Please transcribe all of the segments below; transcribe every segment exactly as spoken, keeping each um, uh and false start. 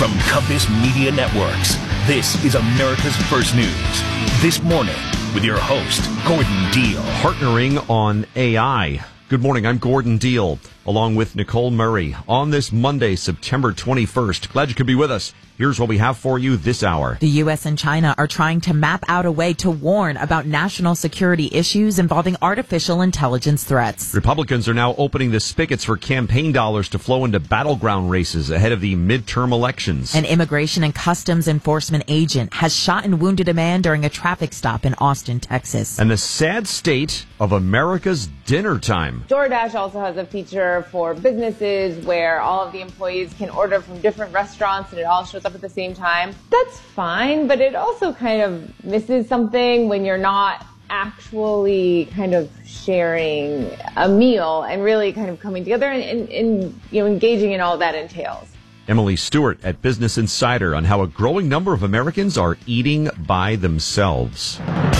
From Compass Media Networks, this is America's First News. This morning, with your host, Gordon Deal. Partnering on A I. Good morning, I'm Gordon Deal, along with Nicole Murray. On this Monday, September twenty-first, glad you could be with us. Here's what we have for you this hour. The U S and China are trying to map out a way to warn about national security issues involving artificial intelligence threats. Republicans are now opening the spigots for campaign dollars to flow into battleground races ahead of the midterm elections. An Immigration and Customs Enforcement agent has shot and wounded a man during a traffic stop in Austin, Texas. And the sad state of America's dinner time. DoorDash also has a feature for businesses where all of the employees can order from different restaurants and it all shows up at the same time. That's fine, but it also kind of misses something when you're not actually kind of sharing a meal and really kind of coming together and, and, and you know, engaging in all that entails. Emily Stewart at Business Insider on how a growing number of Americans are eating by themselves.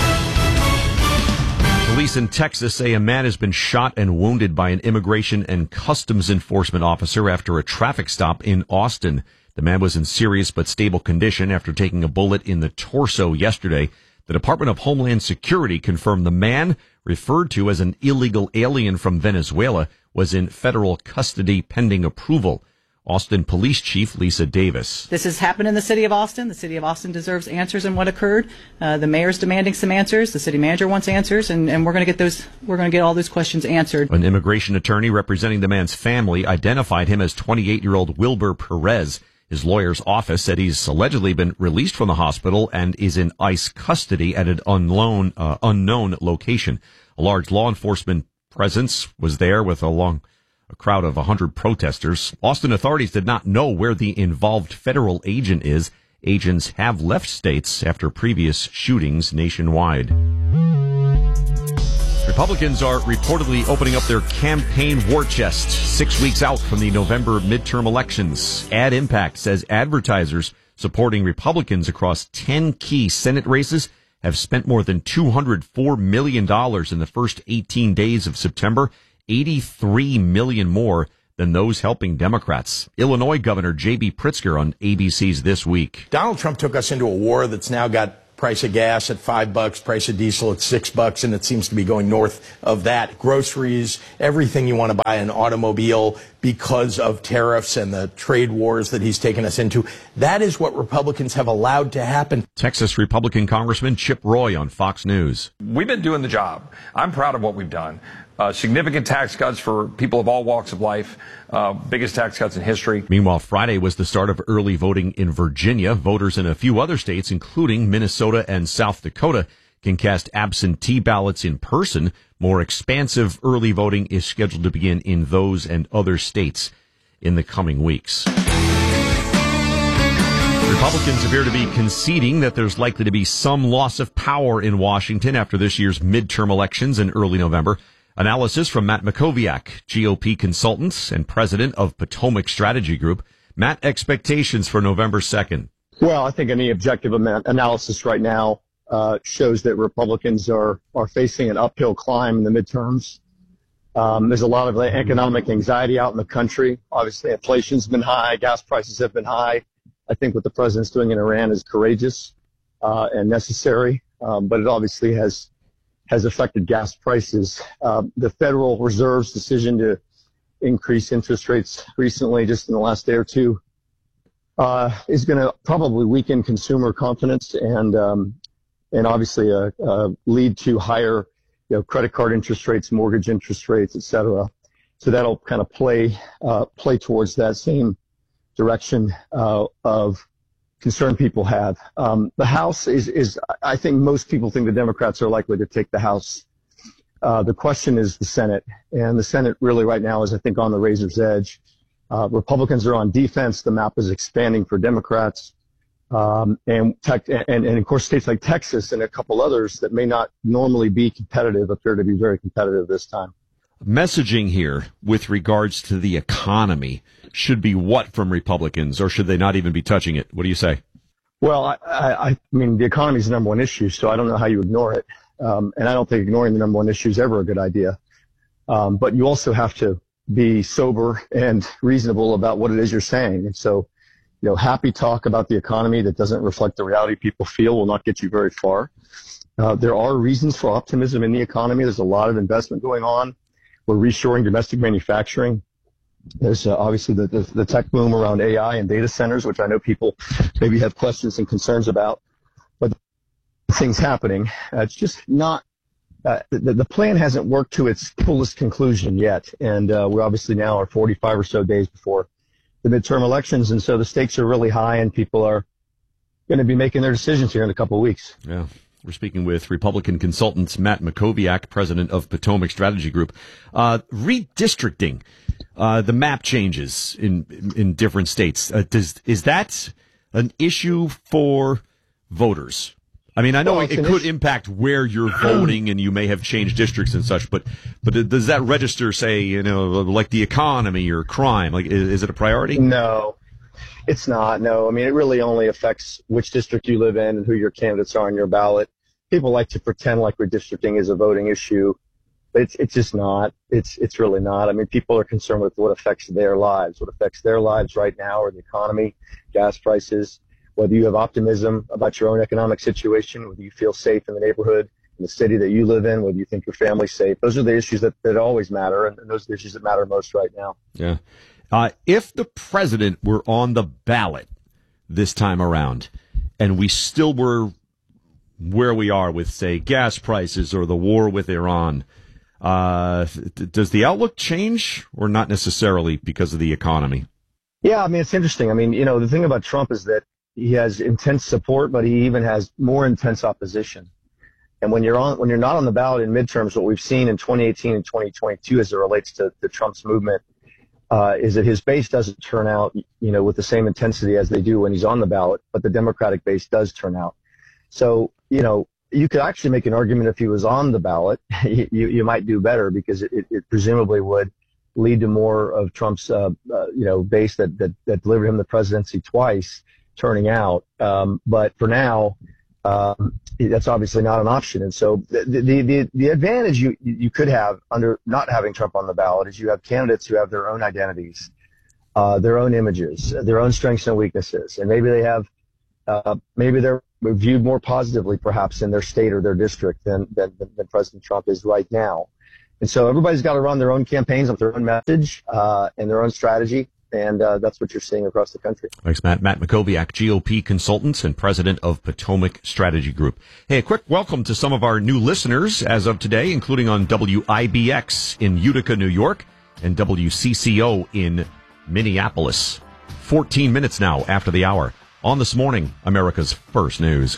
Police in Texas say a man has been shot and wounded by an Immigration and Customs Enforcement officer after a traffic stop in Austin. The man was in serious but stable condition after taking a bullet in the torso yesterday. The Department of Homeland Security confirmed the man, referred to as an illegal alien from Venezuela, was in federal custody pending approval. Austin Police Chief Lisa Davis. This has happened in the city of Austin. The city of Austin deserves answers on what occurred. Uh, the mayor's demanding some answers. The city manager wants answers, and, and we're going to get those. We're going to get all those questions answered. An immigration attorney representing the man's family identified him as twenty-eight-year-old Wilbur Perez. His lawyer's office said he's allegedly been released from the hospital and is in ICE custody at an unknown, uh, unknown location. A large law enforcement presence was there with a long. A crowd of one hundred protesters. Austin authorities did not know where the involved federal agent is. Agents have left states after previous shootings nationwide. Republicans are reportedly opening up their campaign war chest six weeks out from the November midterm elections. Ad Impact says advertisers supporting Republicans across ten key Senate races have spent more than two hundred four million dollars in the first eighteen days of September. eighty-three million more than those helping Democrats. Illinois Governor J B Pritzker on A B C's This Week. Donald Trump took us into a war that's now got price of gas at five bucks, price of diesel at six bucks, and it seems to be going north of that. Groceries, everything you want to buy an automobile because of tariffs and the trade wars that he's taken us into. That is what Republicans have allowed to happen. Texas Republican Congressman Chip Roy on Fox News. We've been doing the job. I'm proud of what we've done. Uh, significant tax cuts for people of all walks of life, uh, biggest tax cuts in history. Meanwhile, Friday was the start of early voting in Virginia. Voters in a few other states, including Minnesota and South Dakota, can cast absentee ballots in person. More expansive early voting is scheduled to begin in those and other states in the coming weeks. Republicans appear to be conceding that there's likely to be some loss of power in Washington after this year's midterm elections in early November. Analysis from Matt Makoviak, G O P consultant and president of Potomac Strategy Group. Matt, expectations for November second. Well, I think any objective analysis right now uh, shows that Republicans are, are facing an uphill climb in the midterms. Um, there's a lot of economic anxiety out in the country. Obviously, inflation's been high. Gas prices have been high. I think what the president's doing in Iran is courageous uh, and necessary, um, but it obviously has has affected gas prices. Uh, the Federal Reserve's decision to increase interest rates recently, just in the last day or two, uh, is going to probably weaken consumer confidence and um, and obviously uh, uh, lead to higher, you know, credit card interest rates, mortgage interest rates, et cetera. So that'll kind of play uh, play towards that same direction uh, of concern people have. Um, the House is, is, I think most people think the Democrats are likely to take the House. Uh, the question is the Senate, and the Senate really right now is, I think, on the razor's edge. Uh, Republicans are on defense. The map is expanding for Democrats. Um, and, tech, and, and of course, states like Texas and a couple others that may not normally be competitive appear to be very competitive this time. Messaging here with regards to the economy should be what from Republicans, or should they not even be touching it? What do you say? Well, I, I, I mean, the economy is the number one issue, so I don't know how you ignore it. Um, and I don't think ignoring the number one issue is ever a good idea. Um, but you also have to be sober and reasonable about what it is you're saying. And so, you know, happy talk about the economy that doesn't reflect the reality people feel will not get you very far. Uh, there are reasons for optimism in the economy. There's a lot of investment going on. We're reshoring domestic manufacturing. There's uh, obviously the, the, the tech boom around A I and data centers, which I know people maybe have questions and concerns about. But things happening. Uh, it's just not, uh, the, the plan hasn't worked to its fullest conclusion yet. And uh, we obviously now are forty-five or so days before the midterm elections. And so the stakes are really high, and people are going to be making their decisions here in a couple of weeks. Yeah. We're speaking with Republican consultant Matt Mackowiak, president of Potomac Strategy Group. Uh, redistricting, uh, the map changes in in different states. Uh, does is that an issue for voters? I mean, I know well, it, it could issue. impact where you're voting, and you may have changed districts and such. But but does that register, say, you know, like the economy or crime? Like, is, is it a priority? No. It's not, no. I mean, it really only affects which district you live in and who your candidates are on your ballot. People like to pretend like redistricting is a voting issue, but it's it's just not. It's it's really not. I mean, people are concerned with what affects their lives. What affects their lives right now are the economy, gas prices, whether you have optimism about your own economic situation, whether you feel safe in the neighborhood, in the city that you live in, whether you think your family's safe. Those are the issues that, that always matter, and those are the issues that matter most right now. Yeah. Uh, if the president were on the ballot this time around, and we still were where we are with, say, gas prices or the war with Iran, uh, th- does the outlook change, or not necessarily because of the economy? Yeah, I mean, it's interesting. I mean, you know, the thing about Trump is that he has intense support, but he even has more intense opposition. And when you're on, when you're not on the ballot in midterms, what we've seen in twenty eighteen and twenty twenty-two as it relates to, to Trump's movement, Uh, is that his base doesn't turn out, you know, with the same intensity as they do when he's on the ballot, but the Democratic base does turn out. So, you know, you could actually make an argument if he was on the ballot, you, you might do better, because it, it, it presumably would lead to more of Trump's, uh, uh, you know, base that, that, that delivered him the presidency twice turning out. Um, but for now, um, that's obviously not an option. And so the, the, the, the advantage you, you could have under not having Trump on the ballot is you have candidates who have their own identities, uh, their own images, their own strengths and weaknesses. And maybe they have, uh, maybe they're viewed more positively perhaps in their state or their district than, than, than President Trump is right now. And so everybody's got to run their own campaigns with their own message, uh, and their own strategy. And uh, that's what you're seeing across the country. Thanks, Matt. Matt Mackowiak, G O P consultant and president of Potomac Strategy Group. Hey, a quick welcome to some of our new listeners as of today, including on W I B X in Utica, New York, and W C C O in Minneapolis. fourteen minutes now after the hour. On This Morning, America's First News.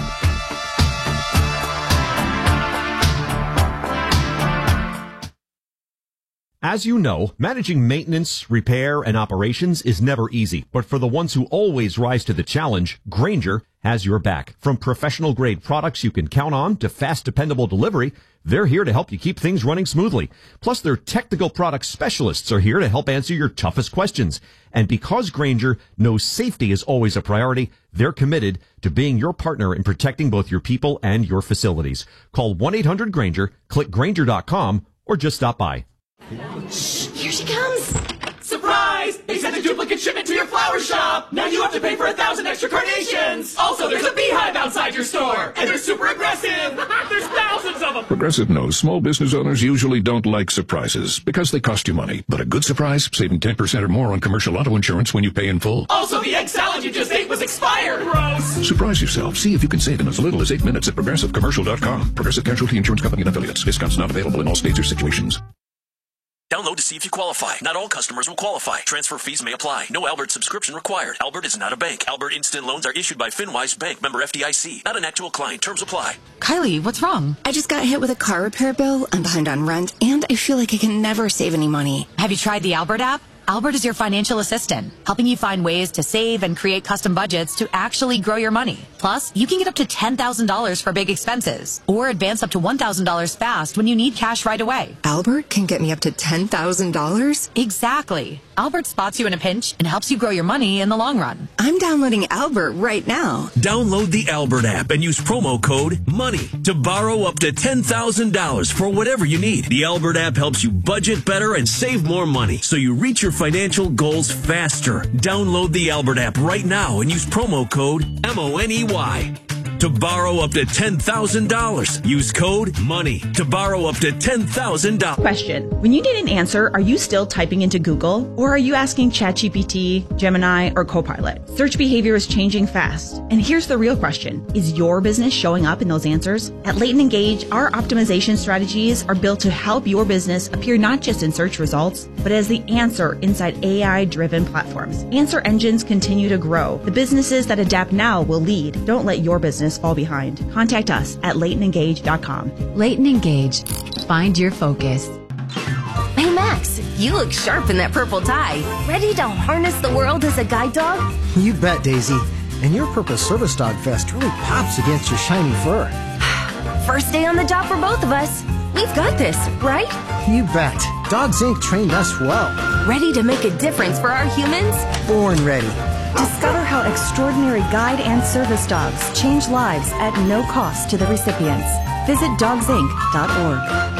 As you know, managing maintenance, repair, and operations is never easy. But for the ones who always rise to the challenge, Grainger has your back. From professional-grade products you can count on to fast, dependable delivery, they're here to help you keep things running smoothly. Plus, their technical product specialists are here to help answer your toughest questions. And because Grainger knows safety is always a priority, they're committed to being your partner in protecting both your people and your facilities. Call one eight hundred Grainger, click Grainger dot com, or just stop by. Shh, here she comes. Surprise! They sent a duplicate shipment to your flower shop. Now you have to pay for a thousand extra carnations. Also, there's a beehive outside your store, and they're super aggressive. There's thousands of them. Progressive knows small business owners usually don't like surprises because they cost you money. But a good surprise, saving ten percent or more on commercial auto insurance when you pay in full. Also, the egg salad you just ate was expired. Gross. Surprise yourself. See if you can save in as little as eight minutes at progressive commercial dot com. Progressive Casualty Insurance Company and affiliates. Discounts not available in all states or situations. Download to see if you qualify. Not all customers will qualify. Transfer fees may apply. No Albert subscription required. Albert is not a bank. Albert Instant Loans are issued by FinWise Bank, member F D I C. Not an actual client. Terms apply. Kylie, what's wrong? I just got hit with a car repair bill. I'm behind on rent, and I feel like I can never save any money. Have you tried the Albert app? Albert is your financial assistant, helping you find ways to save and create custom budgets to actually grow your money. Plus, you can get up to ten thousand dollars for big expenses, or advance up to one thousand dollars fast when you need cash right away. Albert can get me up to ten thousand dollars? Exactly. Albert spots you in a pinch and helps you grow your money in the long run. I'm downloading Albert right now. Download the Albert app and use promo code MONEY to borrow up to ten thousand dollars for whatever you need. The Albert app helps you budget better and save more money, so you reach your financial goals faster. Download the Albert app right now and use promo code M O N E Y. To borrow up to ten thousand dollars, use code MONEY to borrow up to ten thousand dollars. Question. When you need an answer, are you still typing into Google? Or are you asking ChatGPT, Gemini, or Copilot? Search behavior is changing fast. And here's the real question. Is your business showing up in those answers? At Leighton Engage, our optimization strategies are built to help your business appear not just in search results, but as the answer inside A I-driven platforms. Answer engines continue to grow. The businesses that adapt now will lead. Don't let your business fall behind. Contact us at leighton engage dot com. Leighton Engage. Find your focus. Hey Max, you look sharp in that purple tie. Ready to harness the world as a guide dog? You bet, Daisy. And your purple service dog vest really pops against your shiny fur. First day on the job for both of us. We've got this, right? You bet. Dogs Incorporated trained us well. Ready to make a difference for our humans? Born ready. Discover how extraordinary guide and service dogs change lives at no cost to the recipients. Visit dogs inc dot org.